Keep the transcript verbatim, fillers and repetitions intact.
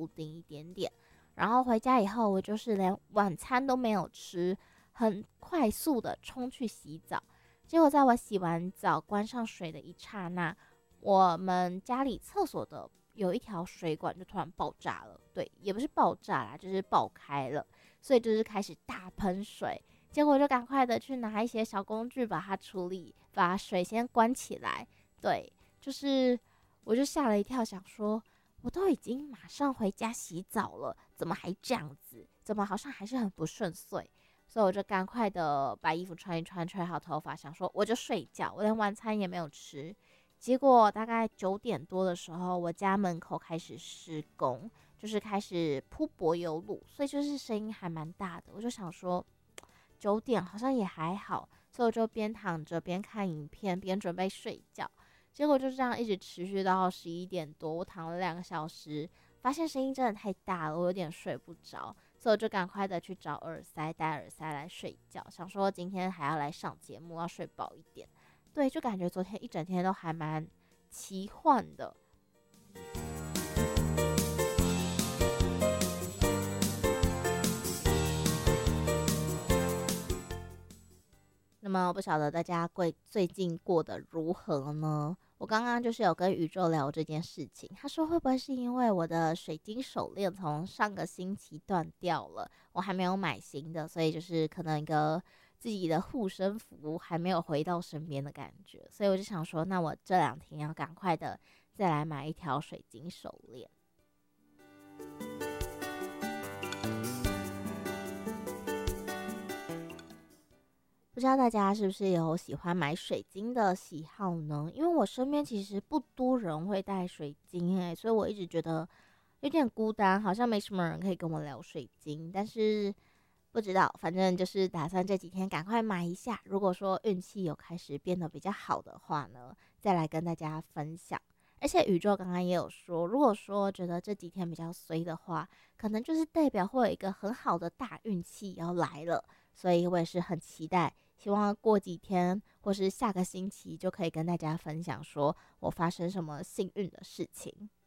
补丁一点点。然后回家以后，我就是连晚餐都没有吃，很快速的冲去洗澡。结果在我洗完澡关上水的一刹那，我们家里厕所的有一条水管就突然爆炸了，对，也不是爆炸啦，就是爆开了，所以就是开始大喷水。结果就赶快的去拿一些小工具把它处理，把水先关起来。对，就是我就吓了一跳，想说我都已经马上回家洗澡了，怎么还这样子？怎么好像还是很不顺遂？所以我就赶快的把衣服穿一穿，吹好头发，想说我就睡觉，我连晚餐也没有吃。结果大概九点多的时候，我家门口开始施工，就是开始铺柏油路，所以就是声音还蛮大的。我就想说，九点好像也还好，所以我就边躺着边看影片，边准备睡觉。结果就这样一直持续到十一点多，我躺了两个小时，发现声音真的太大了，我有点睡不着，所以我就赶快的去找耳塞，戴耳塞来睡觉，想说今天还要来上节目，要睡饱一点。对，就感觉昨天一整天都还蛮奇幻的。那么不晓得大家贵最近过得如何呢？我刚刚就是有跟宇宙聊这件事情，他说会不会是因为我的水晶手链从上个星期断掉了，我还没有买新的，所以就是可能一个自己的护身符还没有回到身边的感觉，所以我就想说，那我这两天要赶快的再来买一条水晶手链。不知道大家是不是有喜欢买水晶的喜好呢？因为我身边其实不多人会戴水晶诶，所以我一直觉得有点孤单，好像没什么人可以跟我聊水晶。但是不知道，反正就是打算这几天赶快买一下。如果说运气有开始变得比较好的话呢，再来跟大家分享。而且宇宙刚刚也有说，如果说觉得这几天比较衰的话，可能就是代表会有一个很好的大运气要来了。所以我也是很期待，希望过几天或是下个星期就可以跟大家分享，说我发生什么幸运的事情。